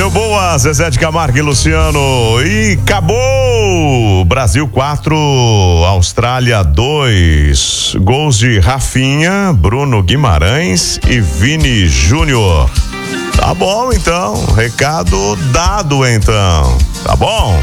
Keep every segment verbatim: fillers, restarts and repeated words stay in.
Deu boa, Zezé de Camargo e Luciano. E acabou! Brasil quatro, Austrália dois. Gols de Rafinha, Bruno Guimarães e Vini Júnior. Tá bom, então. Recado dado, então. Tá bom?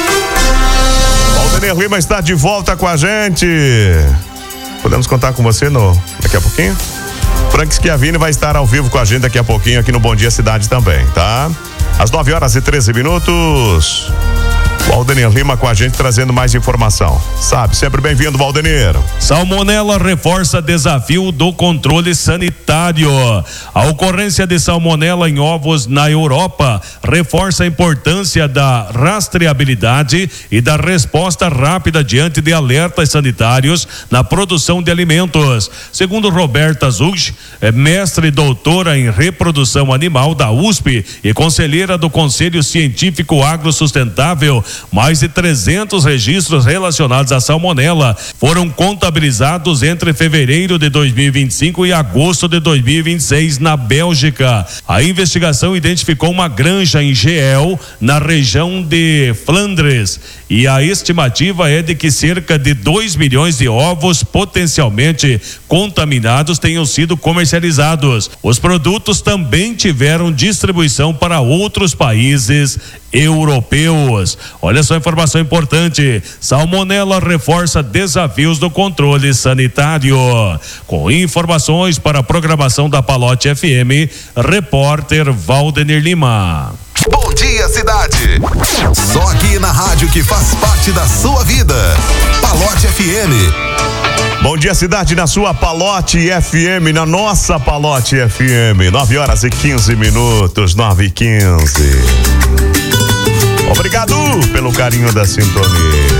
Valdenir Lima está de volta com a gente. Podemos contar com você no, daqui a pouquinho? Frank Schiavini vai estar ao vivo com a gente daqui a pouquinho aqui no Bom Dia Cidade também, tá? Às nove horas e treze minutos. Valdenir Lima com a gente trazendo mais informação. Sabe, sempre bem-vindo, Valdenir. Salmonela reforça desafio do controle sanitário. A ocorrência de salmonela em ovos na Europa reforça a importância da rastreabilidade e da resposta rápida diante de alertas sanitários na produção de alimentos. Segundo Roberta Zug, é mestre e doutora em reprodução animal da U S P e conselheira do Conselho Científico Agrosustentável, mais de trezentos registros relacionados à salmonela foram contabilizados entre fevereiro de dois mil e vinte e cinco e agosto de dois mil e vinte e seis na Bélgica. A investigação identificou uma granja em Geel, na região de Flandres, e a estimativa é de que cerca de dois milhões de ovos potencialmente contaminados tenham sido comercializados. Os produtos também tiveram distribuição para outros países europeus. Olha só a informação importante: salmonela reforça desafios do controle sanitário. Com informações para a programação da Palote F M, repórter Valdenir Lima. Bom Dia Cidade. Só aqui na rádio que faz parte da sua vida. Palote F M. Bom Dia Cidade na sua Palote F M, na nossa Palote F M. nove horas e quinze minutos, nove e quinze. Obrigado pelo carinho da sintonia.